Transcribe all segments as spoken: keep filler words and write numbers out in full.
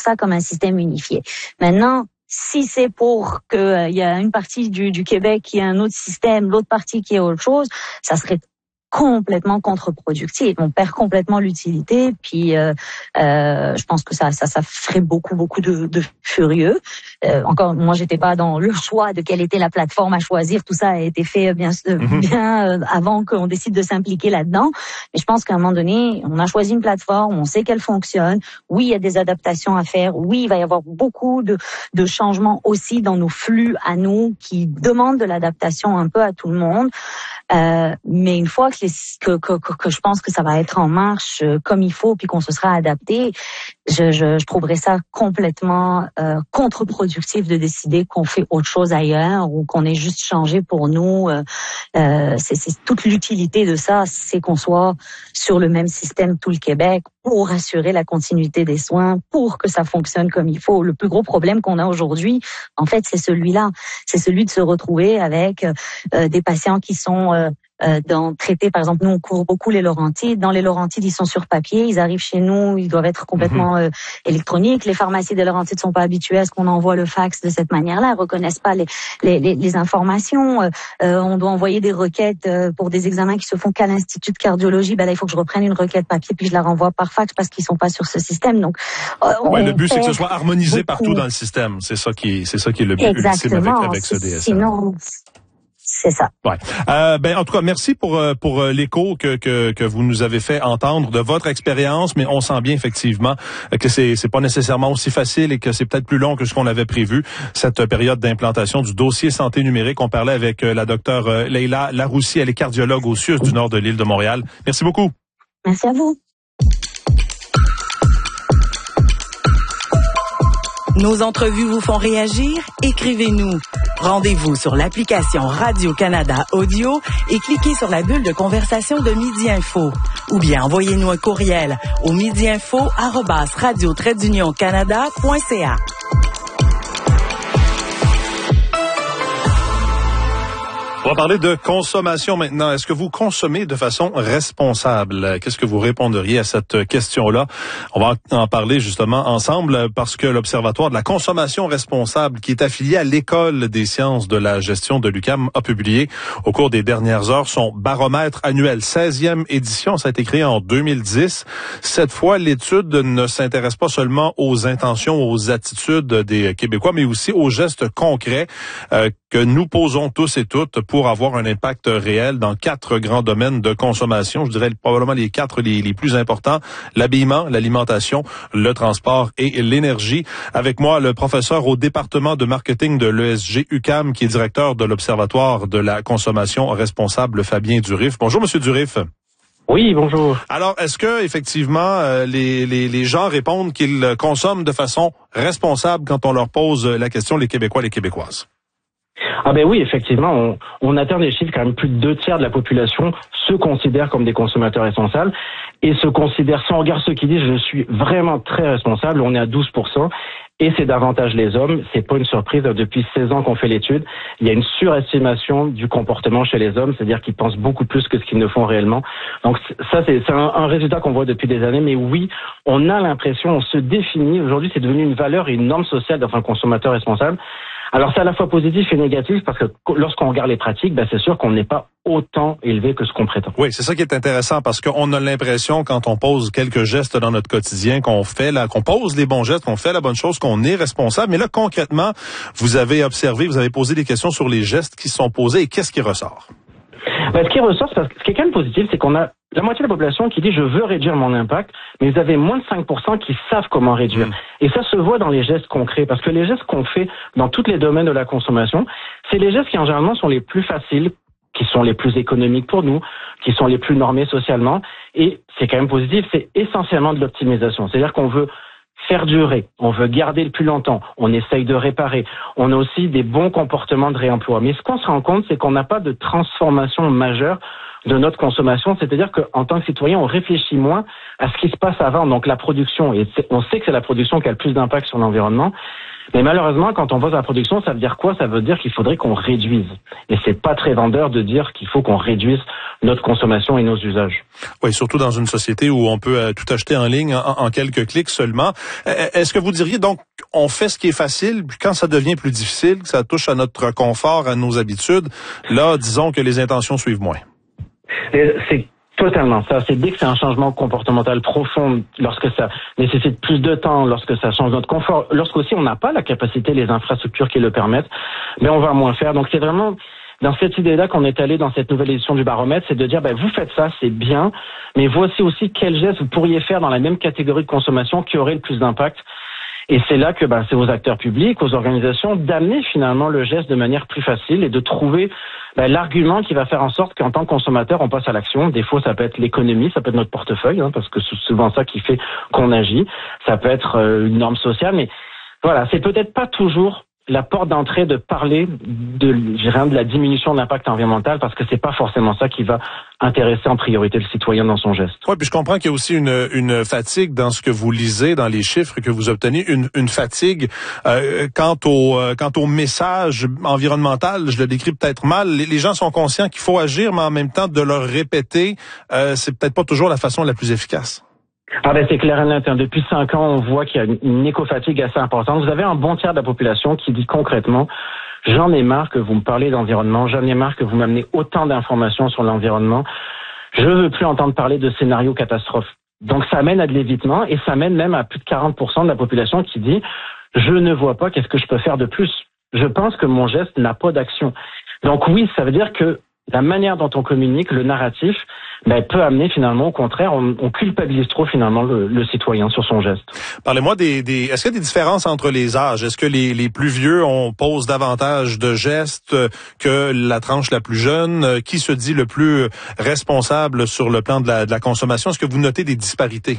ça comme un système unifié. Maintenant, si c'est pour que euh, il y a une partie du, du Québec qui a un autre système, l'autre partie qui a autre chose, ça serait complètement contre-productif. On perd complètement l'utilité. Puis, euh, euh, je pense que ça, ça, ça ferait beaucoup, beaucoup de, de furieux. Euh, encore, moi, j'étais pas dans le choix de quelle était la plateforme à choisir. Tout ça a été fait bien, mm-hmm. bien euh, avant qu'on décide de s'impliquer là-dedans. Mais je pense qu'à un moment donné, on a choisi une plateforme, on sait qu'elle fonctionne. Oui, il y a des adaptations à faire. Oui, il va y avoir beaucoup de, de changements aussi dans nos flux à nous qui demandent de l'adaptation un peu à tout le monde. Euh, mais une fois que, les, que, que, que je pense que ça va être en marche euh, comme il faut, puis qu'on se sera adapté, je, je, je trouverais ça complètement euh, contre-productif de décider qu'on fait autre chose ailleurs ou qu'on ait juste changé pour nous. Euh, euh, c'est, c'est toute l'utilité de ça, c'est qu'on soit sur le même système tout le Québec pour assurer la continuité des soins, pour que ça fonctionne comme il faut. Le plus gros problème qu'on a aujourd'hui, en fait, c'est celui-là. C'est celui de se retrouver avec euh, des patients qui sont euh, euh, dans traités. Par exemple, nous, on couvre beaucoup les Laurentides. Dans les Laurentides, ils sont sur papier. Ils arrivent chez nous, ils doivent être complètement euh, électroniques. Les pharmacies des Laurentides sont pas habituées à ce qu'on envoie le fax de cette manière-là. Elles reconnaissent pas les, les, les, les informations. Euh, on doit envoyer des requêtes euh, pour des examens qui se font qu'à l'Institut de cardiologie. Ben là, il faut que je reprenne une requête papier puis je la renvoie par fax parce qu'ils sont pas sur ce système. Donc, euh, ouais, le but c'est que ce soit harmonisé beaucoup. Partout dans le système. C'est ça qui, c'est ça qui est le but ultime avec, avec ce D S M. Sinon, c'est ça. Ouais. Euh, ben en tout cas, merci pour pour l'écho que que que vous nous avez fait entendre de votre expérience, mais on sent bien effectivement que c'est c'est pas nécessairement aussi facile et que c'est peut-être plus long que ce qu'on avait prévu cette période d'implantation du dossier santé numérique. On parlait avec la docteure Leila Laroussi, elle est cardiologue au C I U S du nord de l'île de Montréal. Merci beaucoup. Merci à vous. Nos entrevues vous font réagir? Écrivez-nous. Rendez-vous sur l'application Radio-Canada Audio et cliquez sur la bulle de conversation de Midi Info. Ou bien envoyez-nous un courriel au midiinfo arobase radio trait d'union canada point c a. On va parler de consommation maintenant. Est-ce que vous consommez de façon responsable? Qu'est-ce que vous répondriez à cette question-là? On va en parler justement ensemble parce que l'Observatoire de la consommation responsable, qui est affilié à l'École des sciences de la gestion de l'U Q A M, a publié au cours des dernières heures son baromètre annuel, seizième édition. Ça a été créé en deux mille dix. Cette fois, l'étude ne s'intéresse pas seulement aux intentions, aux attitudes des Québécois, mais aussi aux gestes concrets euh, que nous posons tous et toutes pour avoir un impact réel dans quatre grands domaines de consommation. Je dirais probablement les quatre les, les plus importants: l'habillement, l'alimentation, le transport et l'énergie. Avec moi, le professeur au département de marketing de l'E S G U Q A M, qui est directeur de l'Observatoire de la consommation responsable, Fabien Durif. Bonjour, Monsieur Durif. Oui, bonjour. Alors, est-ce que effectivement euh, les, les, les gens répondent qu'ils consomment de façon responsable quand on leur pose la question, les Québécois, les Québécoises? Ah ben oui, effectivement, on, on atteint des chiffres quand même plus de deux tiers de la population se considèrent comme des consommateurs responsables et se considèrent, si on regarde ceux qui disent je suis vraiment très responsable, on est à douze pour cent et c'est davantage les hommes. C'est pas une surprise, depuis seize ans qu'on fait l'étude, il y a une surestimation du comportement chez les hommes, c'est-à-dire qu'ils pensent beaucoup plus que ce qu'ils ne font réellement. Donc ça, c'est, c'est un, un résultat qu'on voit depuis des années, mais oui, on a l'impression, on se définit, aujourd'hui c'est devenu une valeur et une norme sociale d'être un consommateur responsable. Alors c'est à la fois positif et négatif parce que lorsqu'on regarde les pratiques, ben c'est sûr qu'on n'est pas autant élevé que ce qu'on prétend. Oui, c'est ça qui est intéressant parce qu'on a l'impression quand on pose quelques gestes dans notre quotidien qu'on fait là, qu'on pose les bons gestes, qu'on fait la bonne chose, qu'on est responsable. Mais là concrètement, vous avez observé, vous avez posé des questions sur les gestes qui sont posés et qu'est-ce qui ressort? Ben, ce qui ressort, parce que ce qui est quand même positif, c'est qu'on a la moitié de la population qui dit je veux réduire mon impact, mais vous avez moins de cinq pour cent qui savent comment réduire. Mmh. Et ça se voit dans les gestes concrets, parce que les gestes qu'on fait dans tous les domaines de la consommation, c'est les gestes qui en général sont les plus faciles, qui sont les plus économiques pour nous, qui sont les plus normés socialement, et c'est quand même positif, c'est essentiellement de l'optimisation. C'est-à-dire qu'on veut faire durer, on veut garder le plus longtemps, on essaye de réparer, on a aussi des bons comportements de réemploi. Mais ce qu'on se rend compte, c'est qu'on n'a pas de transformation majeure de notre consommation, c'est-à-dire qu'en tant que citoyen, on réfléchit moins à ce qui se passe avant, donc la production, et on sait que c'est la production qui a le plus d'impact sur l'environnement, Mais malheureusement, quand on voit la production, ça veut dire quoi? Ça veut dire qu'il faudrait qu'on réduise. Et c'est pas très vendeur de dire qu'il faut qu'on réduise notre consommation et nos usages. Oui, surtout dans une société où on peut euh, tout acheter en ligne en, en quelques clics seulement. Est-ce que vous diriez donc on fait ce qui est facile, puis quand ça devient plus difficile, que ça touche à notre confort, à nos habitudes, là, disons que les intentions suivent moins? Et c'est totalement ça. C'est dès que c'est un changement comportemental profond, lorsque ça nécessite plus de temps, lorsque ça change notre confort, lorsqu'aussi on n'a pas la capacité, les infrastructures qui le permettent, mais on va moins faire. Donc c'est vraiment dans cette idée-là qu'on est allé dans cette nouvelle édition du baromètre, c'est de dire, ben, vous faites ça, c'est bien, mais voici aussi quels gestes vous pourriez faire dans la même catégorie de consommation qui aurait le plus d'impact. Et c'est là que ben, c'est aux acteurs publics, aux organisations, d'amener finalement le geste de manière plus facile et de trouver ben, l'argument qui va faire en sorte qu'en tant que consommateur, on passe à l'action. Des fois, ça peut être l'économie, ça peut être notre portefeuille, hein, parce que c'est souvent ça qui fait qu'on agit. Ça peut être euh, une norme sociale, mais voilà, c'est peut-être pas toujours la porte d'entrée de parler de, je dirais, de la diminution de l'impact environnemental, parce que c'est pas forcément ça qui va intéresser en priorité le citoyen dans son geste. Oui, puis je comprends qu'il y a aussi une, une fatigue dans ce que vous lisez, dans les chiffres que vous obtenez, une, une fatigue euh, quant au euh, quant au message environnemental. Je le décris peut-être mal. Les, les gens sont conscients qu'il faut agir, mais en même temps de leur répéter, euh, c'est peut-être pas toujours la façon la plus efficace. Ah ben c'est clair et net. Depuis cinq ans, on voit qu'il y a une éco-fatigue assez importante. Vous avez un bon tiers de la population qui dit concrètement « J'en ai marre que vous me parlez d'environnement, j'en ai marre que vous m'amenez autant d'informations sur l'environnement. Je veux plus entendre parler de scénario catastrophe. » Donc ça mène à de l'évitement et ça mène même à plus de quarante pour cent de la population qui dit « Je ne vois pas qu'est-ce que je peux faire de plus. Je pense que mon geste n'a pas d'action. » Donc oui, ça veut dire que la manière dont on communique, le narratif, ben, peut amener finalement, au contraire, on, on culpabilise trop finalement le, le citoyen sur son geste. Parlez-moi des, des est-ce qu'il y a des différences entre les âges? Est-ce que les, les plus vieux on pose davantage de gestes que la tranche la plus jeune? Qui se dit le plus responsable sur le plan de la, de la consommation? Est-ce que vous notez des disparités?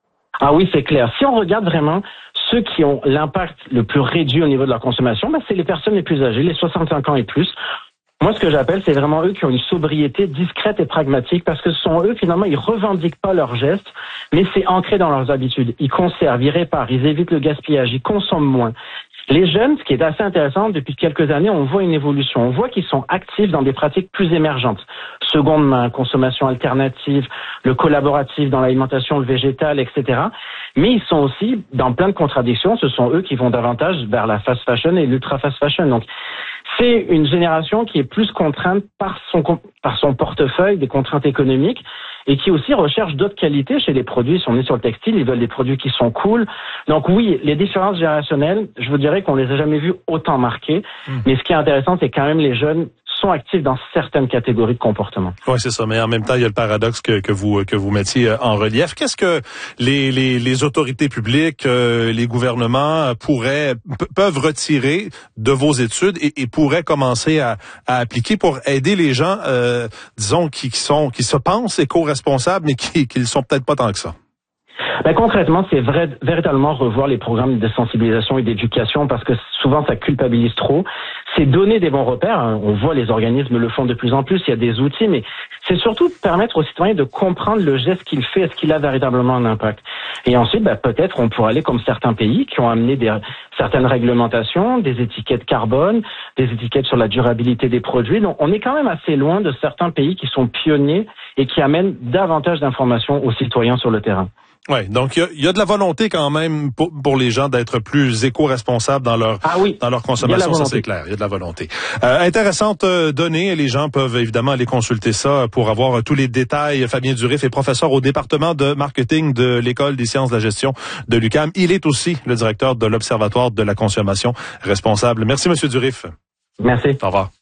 Ah oui, c'est clair. Si on regarde vraiment ceux qui ont l'impact le plus réduit au niveau de leur consommation, ben, c'est les personnes les plus âgées, les soixante-cinq ans et plus. Moi, ce que j'appelle, c'est vraiment eux qui ont une sobriété discrète et pragmatique, parce que ce sont eux, finalement, ils revendiquent pas leurs gestes, mais c'est ancré dans leurs habitudes. Ils conservent, ils réparent, ils évitent le gaspillage, ils consomment moins. Les jeunes, ce qui est assez intéressant, depuis quelques années, on voit une évolution. On voit qu'ils sont actifs dans des pratiques plus émergentes. Seconde main, consommation alternative, le collaboratif dans l'alimentation, le végétal, et cetera. Mais ils sont aussi dans plein de contradictions. Ce sont eux qui vont davantage vers la fast fashion et l'ultra fast fashion. Donc, c'est une génération qui est plus contrainte par son, par son portefeuille, des contraintes économiques, et qui aussi recherche d'autres qualités chez les produits. Si on est sur le textile, ils veulent des produits qui sont cool. Donc oui, les différences générationnelles, je vous dirais qu'on les a jamais vues autant marquées. Mmh. Mais ce qui est intéressant, c'est quand même les jeunes sont actifs dans certaines catégories de comportement. Oui, c'est ça. Mais en même temps, il y a le paradoxe que, que vous que vous mettiez en relief. Qu'est-ce que les les, les autorités publiques, euh, les gouvernements pourraient p- peuvent retirer de vos études et, et pourraient commencer à, à appliquer pour aider les gens, euh, disons, qui, qui sont qui se pensent éco-responsables, mais qui qui ne sont peut-être pas tant que ça? Ben, concrètement, c'est vrai, véritablement revoir les programmes de sensibilisation et d'éducation, parce que souvent ça culpabilise trop. C'est donner des bons repères. On voit les organismes le font de plus en plus. Il y a des outils, mais c'est surtout permettre aux citoyens de comprendre le geste qu'il fait, est-ce qu'il a véritablement un impact. Et ensuite, ben, peut-être on pourrait aller comme certains pays qui ont amené des, certaines réglementations, des étiquettes carbone, des étiquettes sur la durabilité des produits. Donc, on est quand même assez loin de certains pays qui sont pionniers et qui amènent davantage d'informations aux citoyens sur le terrain. Ouais, donc il y a, y a de la volonté quand même pour, pour les gens d'être plus éco-responsables dans leur ah oui, dans leur consommation, ça c'est clair, il y a de la volonté. Euh, intéressante euh, donnée, les gens peuvent évidemment aller consulter ça pour avoir euh, tous les détails. Fabien Durif est professeur au département de marketing de l'École des sciences de la gestion de l'U Q A M. Il est aussi le directeur de l'Observatoire de la consommation responsable. Merci monsieur Durif. Merci. Au revoir.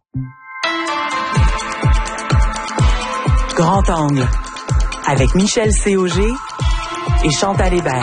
Grand angle avec Michel Cauger et Chantal Hébert.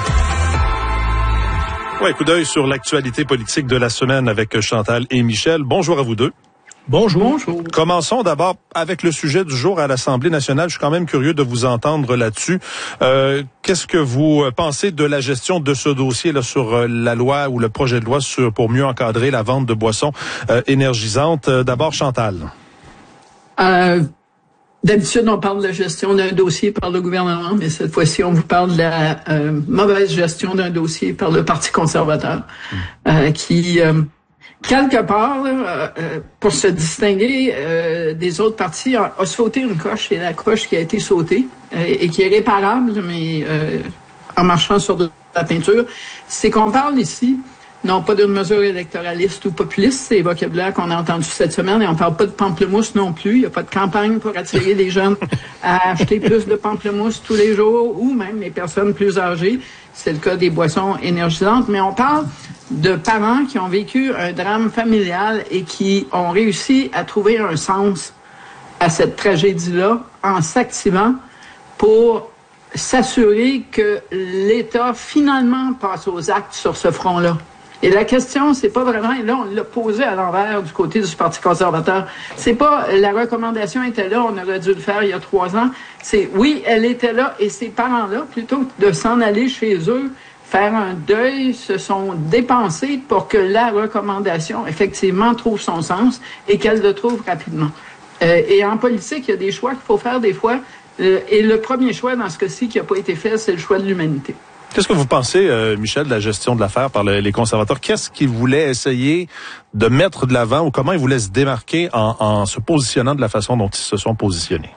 Ouais, coup d'œil sur l'actualité politique de la semaine avec Chantal et Michel. Bonjour à vous deux. Bonjour. Bonjour. Commençons d'abord avec le sujet du jour à l'Assemblée nationale. Je suis quand même curieux de vous entendre là-dessus. Euh, qu'est-ce que vous pensez de la gestion de ce dossier là sur la loi ou le projet de loi sur pour mieux encadrer la vente de boissons euh, énergisantes? D'abord, Chantal. Euh, D'habitude, on parle de la gestion d'un dossier par le gouvernement, mais cette fois-ci, on vous parle de la euh, mauvaise gestion d'un dossier par le Parti conservateur, mmh. euh, qui, euh, quelque part, là, euh, pour se distinguer euh, des autres partis, a, a sauté une coche, et la coche qui a été sautée, euh, et qui est réparable, mais euh, en marchant sur de la peinture, c'est qu'on parle ici non pas d'une mesure électoraliste ou populiste, c'est les vocabulaires qu'on a entendus cette semaine, et on parle pas de pamplemousse non plus. Il n'y a pas de campagne pour attirer les jeunes à acheter plus de pamplemousse tous les jours, ou même les personnes plus âgées. C'est le cas des boissons énergisantes. Mais on parle de parents qui ont vécu un drame familial et qui ont réussi à trouver un sens à cette tragédie-là en s'activant pour s'assurer que l'État finalement passe aux actes sur ce front-là. Et la question, c'est pas vraiment, et là, on l'a posé à l'envers du côté du Parti conservateur. C'est pas, la recommandation était là, on aurait dû le faire il y a trois ans. C'est, oui, elle était là, et ces parents-là, plutôt que de s'en aller chez eux, faire un deuil, se sont dépensés pour que la recommandation, effectivement, trouve son sens et qu'elle le trouve rapidement. Euh, et en politique, il y a des choix qu'il faut faire des fois, euh, et le premier choix, dans ce cas-ci, qui n'a pas été fait, c'est le choix de l'humanité. Qu'est-ce que vous pensez, euh, Michel, de la gestion de l'affaire par le, les conservateurs? Qu'est-ce qu'ils voulaient essayer de mettre de l'avant ou comment ils voulaient se démarquer en, en se positionnant de la façon dont ils se sont positionnés?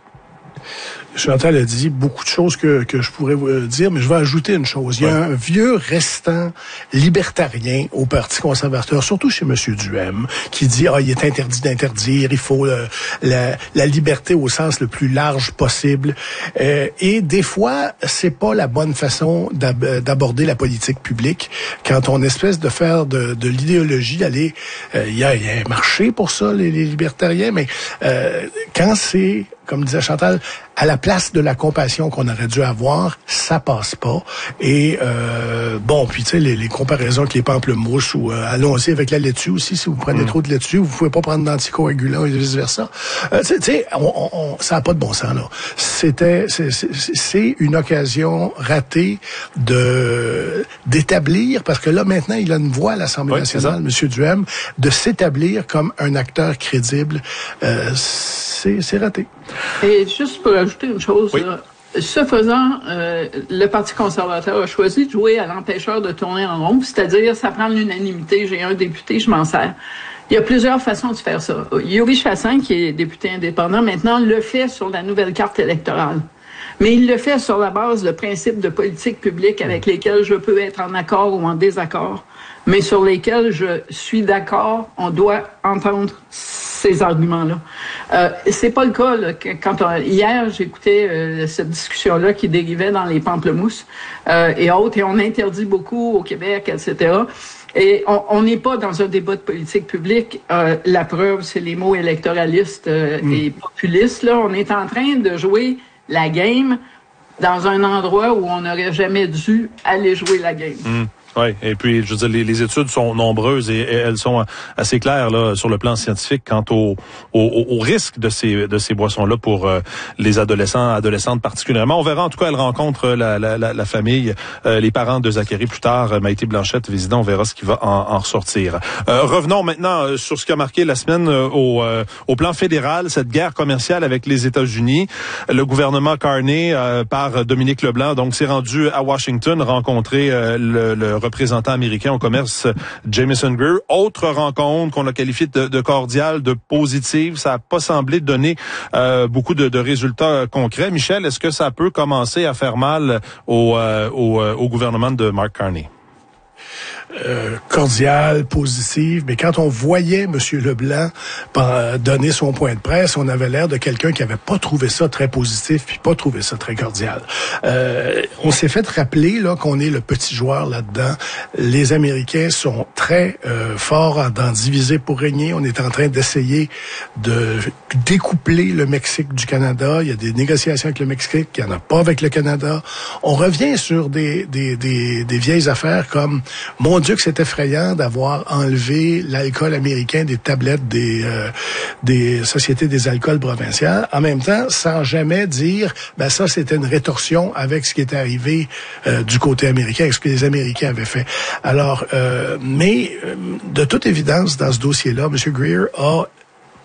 Chantal a dit beaucoup de choses que, que je pourrais vous dire, mais je vais ajouter une chose. Il y a un vieux restant libertarien au Parti conservateur, surtout chez M. Duhem, qui dit ah, il est interdit d'interdire, il faut euh, la, la liberté au sens le plus large possible. Euh, et des fois, c'est pas la bonne façon d'ab- d'aborder la politique publique quand on espèce de faire de, de l'idéologie, d'aller. Euh, il y a, il y a un marché pour ça, les, les libertariens, mais euh, quand c'est, comme disait Chantal, à la place de la compassion qu'on aurait dû avoir, ça passe pas. Et euh, bon, puis tu sais, les, les comparaisons avec les pamplemousses ou euh, allons-y avec la laitue aussi, si vous prenez mmh. trop de laitue, vous pouvez pas prendre d'anticoagulants et vice-versa. Euh, tu sais, on, on, on, ça a pas de bon sens, là. C'était, c'est, c'est, c'est une occasion ratée de d'établir, parce que là, maintenant, il a une voix à l'Assemblée oui, nationale, M. Duhem, de s'établir comme un acteur crédible. Euh, c'est, c'est raté. Et juste pour ajouter une chose, oui. là, ce faisant, euh, le Parti conservateur a choisi de jouer à l'empêcheur de tourner en rond, c'est-à-dire ça prend l'unanimité, j'ai un député, je m'en sers. Il y a plusieurs façons de faire ça. Yuri Chassin, qui est député indépendant maintenant, le fait sur la nouvelle carte électorale. Mais il le fait sur la base de principes de politique publique avec lesquels je peux être en accord ou en désaccord, mais sur lesquels je suis d'accord, on doit entendre ces arguments-là. Euh, c'est pas le cas, là, quand on, hier, j'écoutais euh, cette discussion-là qui dérivait dans les pamplemousses euh, et autres, et on interdit beaucoup au Québec, et cetera. Et on n'est pas dans un débat de politique publique. Euh, la preuve, c'est les mots électoralistes euh, mmh. et populistes. Là, on est en train de jouer la game dans un endroit où on n'aurait jamais dû aller jouer la game. Mmh. Oui, et puis je veux dire, les, les études sont nombreuses et, et elles sont assez claires là sur le plan scientifique quant au, au, au risque de ces de ces boissons-là pour euh, les adolescents, adolescentes particulièrement. On verra en tout cas, elle rencontre la, la, la, la famille, euh, les parents de Zachary plus tard, Maïté Blanchette, visitant, on verra ce qui va en, en ressortir. Euh, revenons maintenant euh, sur ce qui a marqué la semaine euh, au, euh, au plan fédéral, cette guerre commerciale avec les États-Unis. Le gouvernement Carney, euh, par Dominique Leblanc, donc s'est rendu à Washington rencontrer euh, le, le représentant américain au commerce Jameson Greer. Autre rencontre qu'on a qualifiée de, de cordiale, de positive. Ça n'a pas semblé donner euh, beaucoup de, de résultats concrets. Michel, est-ce que ça peut commencer à faire mal au, euh, au, au gouvernement de Mark Carney? Euh, cordiale, positive, mais quand on voyait M. Leblanc euh, donner son point de presse, on avait l'air de quelqu'un qui avait pas trouvé ça très positif puis pas trouvé ça très cordial. Euh, on s'est fait rappeler là qu'on est le petit joueur là-dedans. Les Américains sont très euh, forts d'en diviser pour régner. On est en train d'essayer de découpler le Mexique du Canada. Il y a des négociations avec le Mexique, il n'y en a pas avec le Canada. On revient sur des, des, des, des vieilles affaires comme mon Dieu que c'est effrayant d'avoir enlevé l'alcool américain des tablettes des euh, des sociétés des alcools provinciales. En même temps, sans jamais dire, ben ça c'était une rétorsion avec ce qui est arrivé euh, du côté américain, avec ce que les Américains avaient fait. Alors, euh, mais euh, de toute évidence, dans ce dossier-là, M. Greer a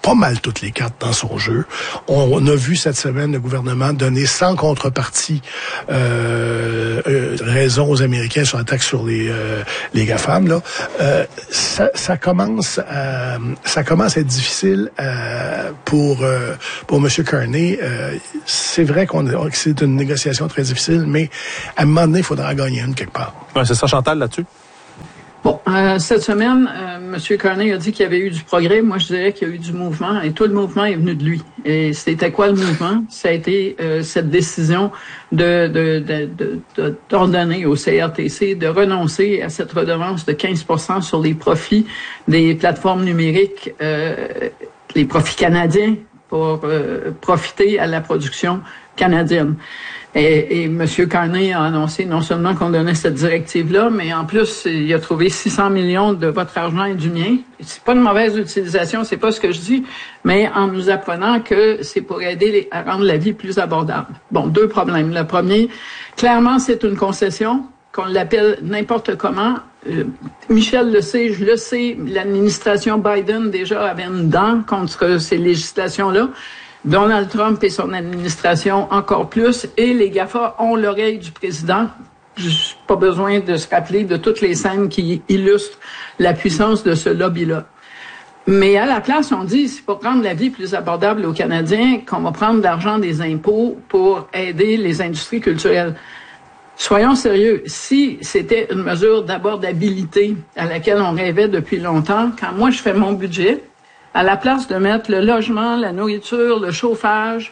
pas mal toutes les cartes dans son jeu. On, on a vu cette semaine le gouvernement donner sans contrepartie euh, euh, raison aux Américains sur la taxe sur les euh, les GAFAM. Là, euh, ça, ça commence à ça commence à être difficile euh, pour euh, pour M. Carney. Euh, c'est vrai qu'on que c'est une négociation très difficile, mais à un moment donné, il faudra gagner une quelque part. Ouais, c'est ça, Chantal, là-dessus? Bon, euh, cette semaine, euh, M. Carney a dit qu'il y avait eu du progrès. Moi, je dirais qu'il y a eu du mouvement, et tout le mouvement est venu de lui. Et c'était quoi le mouvement? Ça a été euh, cette décision de, de, de, de, de d'ordonner au C R T C de renoncer à cette redevance de quinze pour cent sur les profits des plateformes numériques, euh, les profits canadiens, pour euh, profiter à la production canadienne. Et, et M. Carney a annoncé non seulement qu'on donnait cette directive-là, mais en plus, il a trouvé six cents millions de votre argent et du mien. C'est pas une mauvaise utilisation, c'est pas ce que je dis, mais en nous apprenant que c'est pour aider les, à rendre la vie plus abordable. Bon, deux problèmes. Le premier, clairement, c'est une concession, qu'on l'appelle n'importe comment. Euh, Michel le sait, je le sais, l'administration Biden déjà avait une dent contre ces législations-là. Donald Trump et son administration encore plus, et les GAFA ont l'oreille du président. J'ai pas besoin de se rappeler de toutes les scènes qui illustrent la puissance de ce lobby-là. Mais à la place, on dit, c'est pour rendre la vie plus abordable aux Canadiens qu'on va prendre de l'argent des impôts pour aider les industries culturelles. Soyons sérieux, si c'était une mesure d'abordabilité à laquelle on rêvait depuis longtemps, quand moi je fais mon budget, à la place de mettre le logement, la nourriture, le chauffage,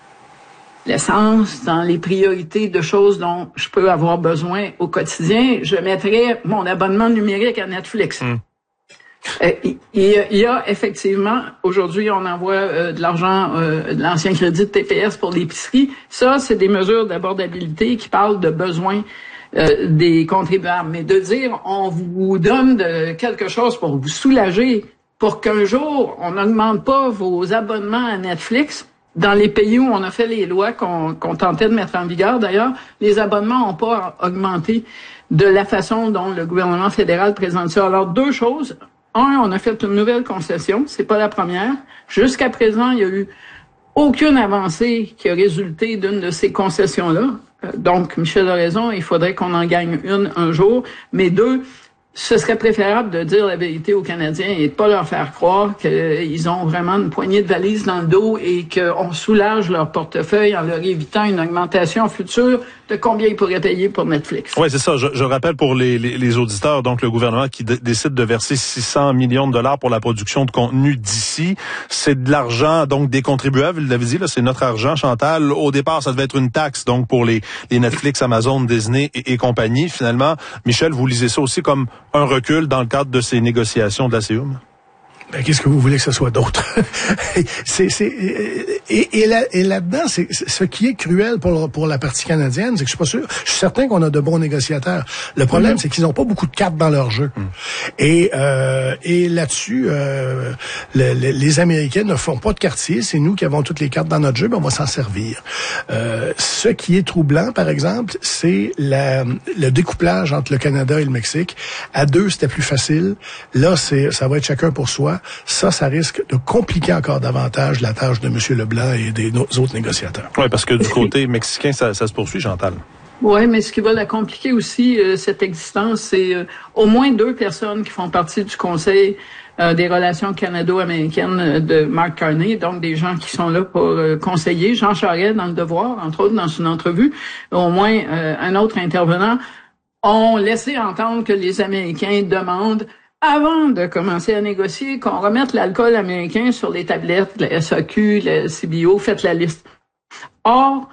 l'essence dans les priorités de choses dont je peux avoir besoin au quotidien, je mettrais mon abonnement numérique à Netflix. Mm. Euh, il, il y a effectivement, aujourd'hui, on envoie euh, de l'argent, euh, de l'ancien crédit de T P S pour l'épicerie. Ça, c'est des mesures d'abordabilité qui parlent de besoins euh, des contribuables. Mais de dire, on vous donne de quelque chose pour vous soulager, pour qu'un jour, on n'augmente pas vos abonnements à Netflix. Dans les pays où on a fait les lois qu'on, qu'on tentait de mettre en vigueur, d'ailleurs, les abonnements n'ont pas augmenté de la façon dont le gouvernement fédéral présente ça. Alors, deux choses. Un, on a fait une nouvelle concession. C'est pas la première. Jusqu'à présent, il y a eu aucune avancée qui a résulté d'une de ces concessions-là. Donc, Michel a raison, il faudrait qu'on en gagne une un jour. Mais deux, ce serait préférable de dire la vérité aux Canadiens et de pas leur faire croire qu'ils ont vraiment une poignée de valises dans le dos et qu'on soulage leur portefeuille en leur évitant une augmentation future de combien ils pourraient payer pour Netflix. Oui, c'est ça. Je, je rappelle pour les, les, les auditeurs, donc le gouvernement qui d- décide de verser six cents millions de dollars pour la production de contenu d'ici. C'est de l'argent donc des contribuables, vous l'avez dit, là, c'est notre argent, Chantal. Au départ, ça devait être une taxe donc pour les, les Netflix, Amazon, Disney et, et compagnie. Finalement, Michel, vous lisez ça aussi comme un recul dans le cadre de ces négociations de la C E U M? Ben, qu'est-ce que vous voulez que ce soit d'autre? c'est, c'est, et, et, là, et là-dedans, c'est, ce qui est cruel pour, pour la partie canadienne, c'est que je suis pas sûr, je suis certain qu'on a de bons négociateurs. Le problème, mm-hmm. c'est qu'ils n'ont pas beaucoup de cartes dans leur jeu. Mm. Et, euh, et là-dessus, euh, le, le, les Américains ne font pas de quartier. C'est nous qui avons toutes les cartes dans notre jeu, ben on va s'en servir. Euh, ce qui est troublant, par exemple, c'est la, le découplage entre le Canada et le Mexique. À deux, c'était plus facile. Là, c'est, ça va être chacun pour soi. Ça, ça risque de compliquer encore davantage la tâche de M. Leblanc et des autres négociateurs. Oui, parce que du côté mexicain, ça, ça se poursuit, Chantal. Oui, mais ce qui va la compliquer aussi, euh, cette existence, c'est euh, au moins deux personnes qui font partie du Conseil euh, des relations canado-américaines de Mark Carney, donc des gens qui sont là pour euh, conseiller. Jean Charest, dans Le Devoir, entre autres, dans une entrevue, au moins euh, un autre intervenant, ont laissé entendre que les Américains demandent avant de commencer à négocier, qu'on remette l'alcool américain sur les tablettes, la S A Q, la C B O, faites la liste. Or,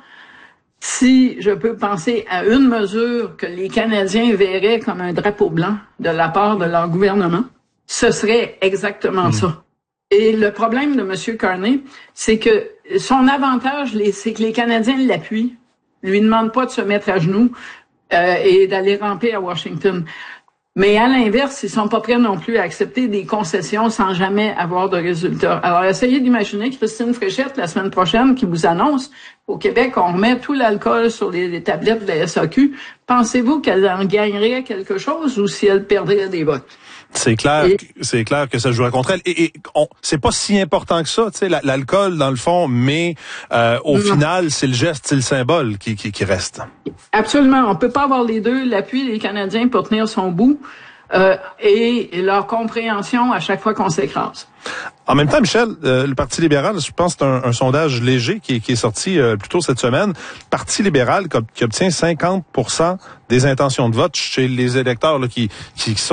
si je peux penser à une mesure que les Canadiens verraient comme un drapeau blanc de la part de leur gouvernement, ce serait exactement mmh. ça. Et le problème de M. Carney, c'est que son avantage, c'est que les Canadiens l'appuient, lui demandent pas de se mettre à genoux euh, et d'aller ramper à Washington. Mais à l'inverse, ils sont pas prêts non plus à accepter des concessions sans jamais avoir de résultats. Alors, essayez d'imaginer Christine Fréchette, la semaine prochaine, qui vous annonce au Québec, on remet tout l'alcool sur les, les tablettes de la S A Q, pensez-vous qu'elle en gagnerait quelque chose ou si elle perdrait des votes? C'est clair, et, c'est clair que ça jouerait contre elle. Et, et on, c'est pas si important que ça, tu sais, l'alcool dans le fond, mais euh, au non. final, c'est le geste, c'est le symbole qui, qui, qui reste. Absolument, on peut pas avoir les deux, l'appui des Canadiens pour tenir son bout euh, et, et leur compréhension à chaque fois qu'on s'écrase. En même temps, Michel, euh, le Parti libéral, je pense que c'est un, un sondage léger qui, qui est sorti euh, plus tôt cette semaine. Parti libéral qui, qui obtient cinquante pour cent des intentions de vote chez les électeurs là, qui, qui sont